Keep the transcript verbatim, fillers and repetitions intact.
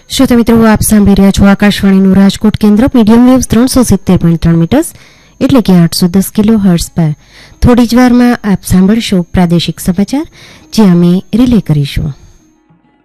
શ્રોતા મિત્રો, આપ સાંભળી રહ્યા છો આકાશવાણીનું રાજકોટ કેન્દ્ર. મીડિયમ વેવ ત્રણસો સિત્તેર પોઈન્ટ ત્રણ મીટર્સ એટલે કે આઠસો દસ કિલો હર્ટ્ઝ પર. થોડી જ વારમાં આપ સાંભળશો પ્રાદેશિક સમાચાર, જે અમે રિલે કરીશું.